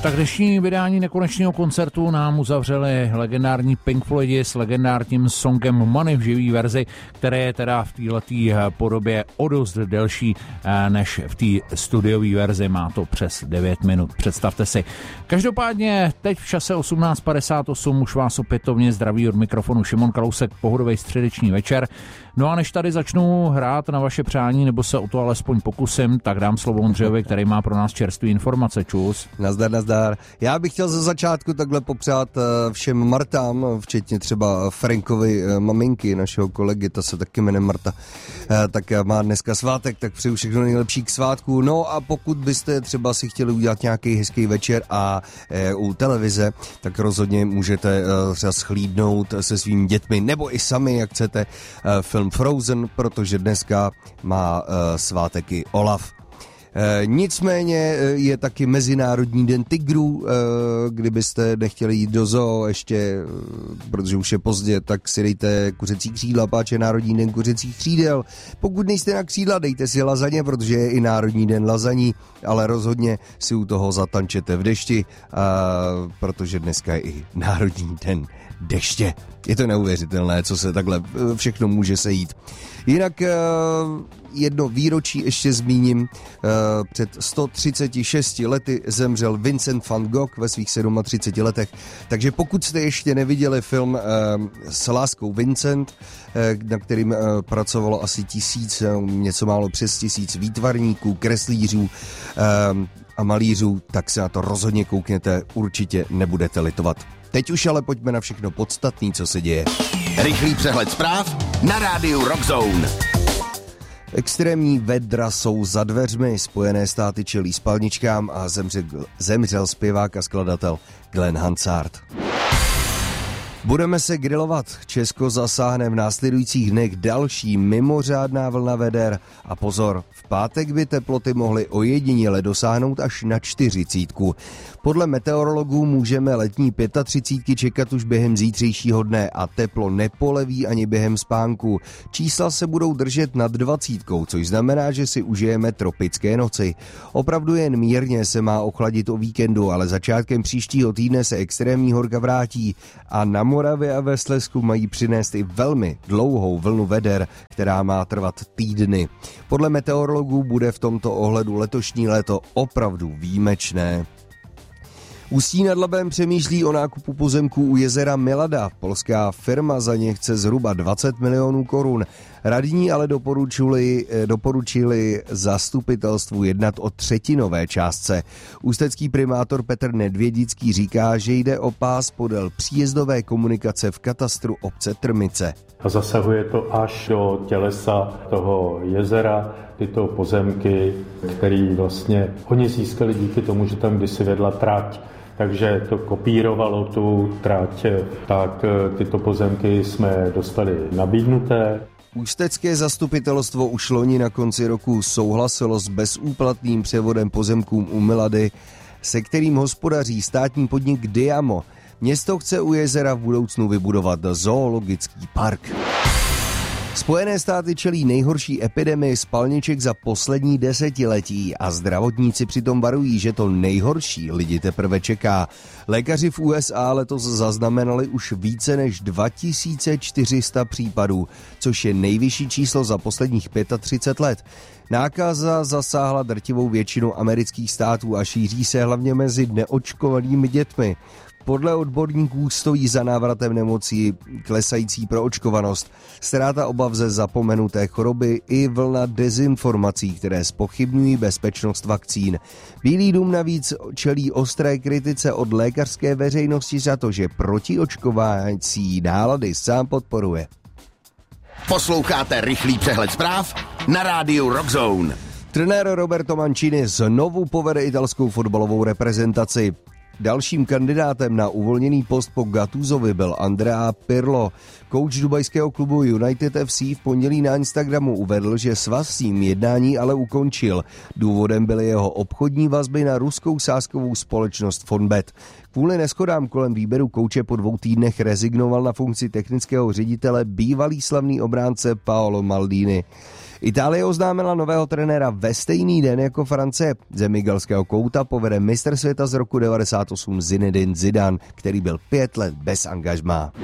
Tak dnešní vydání nekonečného koncertu nám uzavřeli legendární Pink Floydi s legendárním songem Money v živý verzi, které je teda v této podobě o dost delší než v té studiové verzi. Má to přes 9 minut, představte si. Každopádně teď v čase 18:58 už vás opětovně zdraví od mikrofonu Šimon Kalousek, pohodový středeční večer. No a než tady začnu hrát na vaše přání, nebo se o to alespoň pokusím, tak dám slovo Ondřejovi, který má pro nás čerstvé informace. Čus. Nazdar. Já bych chtěl ze začátku takhle popřát všem Martám, včetně třeba Frankovi maminky, našeho kolegy, ta se taky jmenuje Marta, tak má dneska svátek, tak přeju všechno nejlepší k svátku. No a pokud byste třeba si chtěli udělat nějaký hezký večer a u televize, tak rozhodně můžete třeba shlídnout se svými dětmi, nebo i sami, jak chcete, film Frozen, protože dneska má svátek i Olaf. Nicméně je taky Mezinárodní den tigrů, kdybyste nechtěli jít do zoo ještě, protože už je pozdě, tak si dejte kuřecí křídla, páč je Národní den kuřecích křídel. Pokud nejste na křídla, dejte si lazaně, protože je i Národní den lazaní, ale rozhodně si u toho zatančete v dešti, protože dneska je i Národní den deště. Je to neuvěřitelné, co se takhle všechno může sejít. Jinak jedno výročí ještě zmíním. Před 136 lety zemřel Vincent van Gogh ve svých 37 letech. Takže pokud jste ještě neviděli film S láskou Vincent, na kterým pracovalo asi 1000, něco málo přes 1000 výtvarníků, kreslířů a malířů, tak se na to rozhodně koukněte, určitě nebudete litovat. Teď už ale pojďme na všechno podstatné, co se děje. Rychlý přehled zpráv na rádiu Rock Zone. Extrémní vedra jsou za dveřmi, Spojené státy čelí spalničkám a zemřel zpěvák a skladatel Glenn Hansard. Budeme se grilovat. Česko zasáhne v následujících dnech další mimořádná vlna veder. A pozor, v pátek by teploty mohly ojediněle dosáhnout až na 40. Podle meteorologů můžeme letní 35 čekat už během zítřejšího dne a teplo nepoleví ani během spánku. Čísla se budou držet nad 20, což znamená, že si užijeme tropické noci. Opravdu jen mírně se má ochladit o víkendu, ale začátkem příštího týdne se extrémní horka vrátí a na Moravě a ve Slezsku mají přinést i velmi dlouhou vlnu veder, která má trvat týdny. Podle meteorologů bude v tomto ohledu letošní léto opravdu výjimečné. Ústí nad Labem přemýšlí o nákupu pozemků u jezera Milada. Polská firma za ně chce zhruba 20 milionů korun. Radní ale doporučili zastupitelstvu jednat o třetinové částce. Ústecký primátor Petr Nedvědický říká, že jde o pás podél příjezdové komunikace v katastru obce Trmice. A zasahuje to až do tělesa toho jezera, tyto pozemky, které vlastně oni získali díky tomu, že tam kdysi vedla trať. Takže to kopírovalo tu trať, tak tyto pozemky jsme dostali nabídnuté. Ústecké zastupitelstvo už loni na konci roku souhlasilo s bezúplatným převodem pozemkům u Milady, se kterým hospodaří státní podnik Diamo. Město chce u jezera v budoucnu vybudovat zoologický park. Spojené státy čelí nejhorší epidemii spalniček za poslední desetiletí a zdravotníci přitom varují, že to nejhorší lidi teprve čeká. Lékaři v USA letos zaznamenali už více než 2400 případů, což je nejvyšší číslo za posledních 35 let. Nákaza zasáhla drtivou většinu amerických států a šíří se hlavně mezi neočkovanými dětmi. Podle odborníků stojí za návratem nemocí klesající proočkovanost, ztráta obav ze zapomenuté choroby i vlna dezinformací, které zpochybňují bezpečnost vakcín. Bílý dům navíc čelí ostré kritice od lékařské veřejnosti za to, že protiočkovací nálady sám podporuje. Posloucháte rychlý přehled zpráv na rádiu Rock Zone. Trenér Roberto Mancini znovu povede italskou fotbalovou reprezentaci. Dalším kandidátem na uvolněný post po Gattusovi byl Andrea Pirlo. Kouč dubajského klubu United FC v pondělí na Instagramu uvedl, že svaz s tím jednání ale ukončil. Důvodem byly jeho obchodní vazby na ruskou sázkovou společnost Fonbet. Kvůli neshodám kolem výběru kouče po 2 týdnech rezignoval na funkci technického ředitele bývalý slavný obránce Paolo Maldini. Itálie oznámila nového trenéra ve stejný den jako Francie. Zemi galského kouta povede mistr světa z roku 98 Zinedine Zidane, který byl 5 let bez angažmá.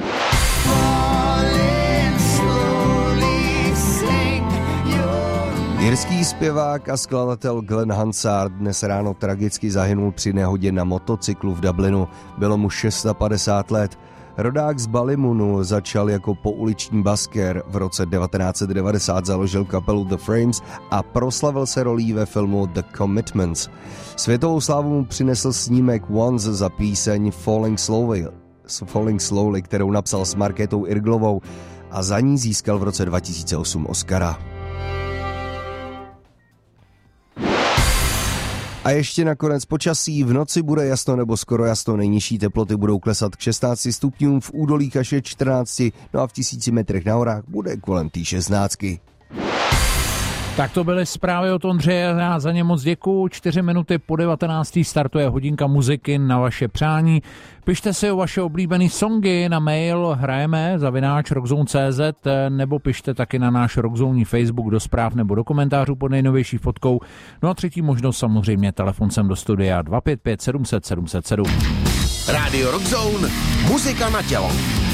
Irský zpěvák a skladatel Glenn Hansard dnes ráno tragicky zahynul při nehodě na motocyklu v Dublinu. Bylo mu 56 let. Rodák z Ballymunu začal jako pouliční basker. V roce 1990 založil kapelu The Frames a proslavil se rolí ve filmu The Commitments. Světovou slávu mu přinesl snímek Once za píseň Falling Slowly, kterou napsal s Markétou Irglovou a za ní získal v roce 2008 Oscara. A ještě nakonec počasí. V noci bude jasno nebo skoro jasno, nejnižší teploty budou klesat k 16 stupňům, v údolích až 14, no a v 1000 metrech na horách bude kolem té 16. Tak to byly zprávy od Ondřeje, já za ně moc děkuju. 4 minuty po 19. startuje hodinka muziky na vaše přání. Pište si o vaše oblíbené songy na mail hrajeme@rockzone.cz nebo pište taky na náš Rockzone Facebook do zpráv nebo do komentářů pod nejnovější fotkou. No a třetí možnost samozřejmě telefon sem do studia 255 700 707. Rádio Rockzone, muzika na tělo.